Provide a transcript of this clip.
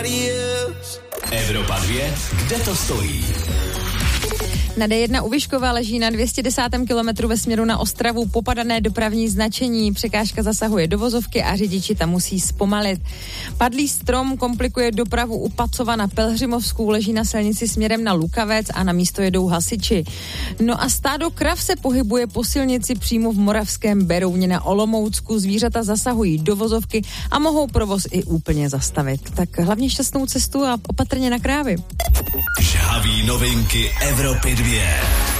Evropa 2, kde to stojí? Na D1 u Vyškova leží na 210. kilometru ve směru na Ostravu popadané dopravní značení. Překážka zasahuje do vozovky a řidiči tam musí zpomalit. Padlý strom komplikuje dopravu u Pacova na Pelhřimovskou, leží na silnici směrem na Lukavec a na místo jedou hasiči. No a stádo krav se pohybuje po silnici přímo v Moravském Berouně na Olomoucku. Zvířata zasahují do vozovky a mohou provoz i úplně zastavit. Tak hlavně šťastnou cestu a opatrně na krávy. Žhaví novinky Evropy 2.